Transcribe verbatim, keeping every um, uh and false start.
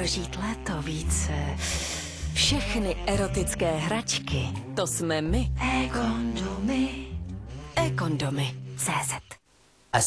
prožít léto více. Všechny erotické hračky, to jsme my. E-kondomy. E-kondomy. C Z.